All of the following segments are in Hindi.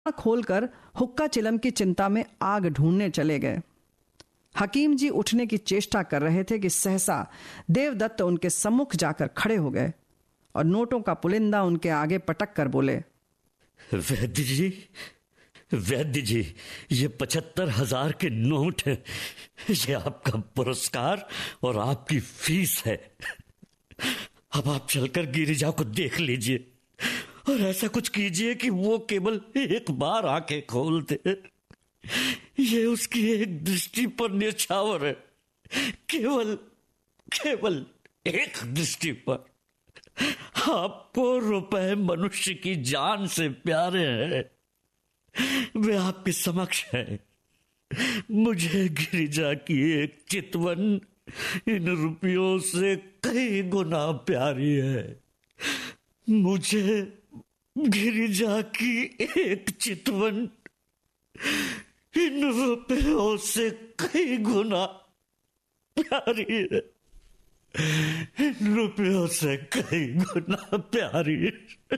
खोलकर हुक्का चिलम की चिंता में आग ढूंढने चले गए। हकीम जी उठने की चेष्टा कर रहे थे कि सहसा देवदत्त उनके सम्मुख जाकर खड़े हो गए और नोटों का पुलिंदा उनके आगे पटक कर बोले, वैद्य जी, ये 75,000 के नोट है। ये आपका पुरस्कार और आपकी फीस है। अब आप चलकर गिरिजा को देख लीजिए और ऐसा कुछ कीजिए कि वो केवल एक बार आंखें खोल दे। ये उसकी एक दृष्टि पर न्यौछावर है, केवल एक दृष्टि पर। आपको रुपए मनुष्य की जान से प्यारे हैं, वे आपके समक्ष है। मुझे गिरिजा की एक चितवन इन रुपयों से कई गुना प्यारी है। मुझे गिरिजा की एक चितवन इन रुपयों से कई गुना प्यारी है। इन रुपयों से कई गुना प्यारी है।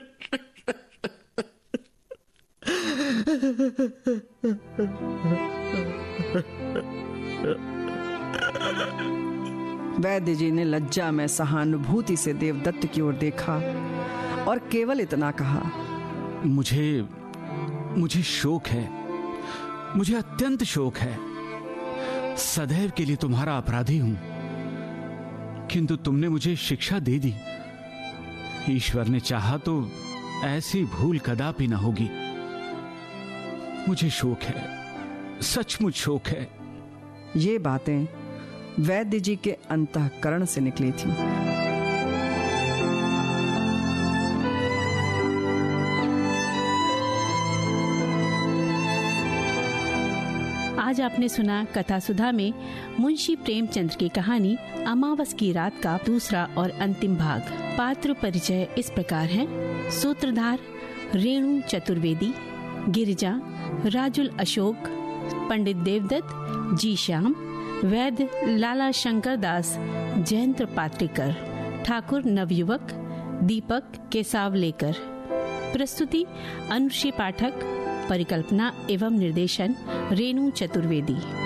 वैद्य जी ने लज्जा में सहानुभूति से देवदत्त की ओर देखा और केवल इतना कहा, मुझे शोक है, मुझे अत्यंत शोक है। सदैव के लिए तुम्हारा अपराधी हूं, किंतु तुमने मुझे शिक्षा दे दी। ईश्वर ने चाहा तो ऐसी भूल कदापि न होगी। मुझे शोक है, सचमुच शोक है। ये बातें वैद्य जी के अंतःकरण से निकली थी। आज आपने सुना कथा सुधा में मुंशी प्रेमचंद की कहानी अमावस की रात का दूसरा और अंतिम भाग। पात्र परिचय इस प्रकार है। सूत्रधार रेणु चतुर्वेदी, गिरिजा राजुल अशोक, पंडित देवदत्त जी श्याम, वैद्य लाला शंकर दास जयंत पात्रिकर, ठाकुर नवयुवक दीपक केसावलेकर। प्रस्तुति अनुश्री पाठक, परिकल्पना एवं निर्देशन रेणु चतुर्वेदी।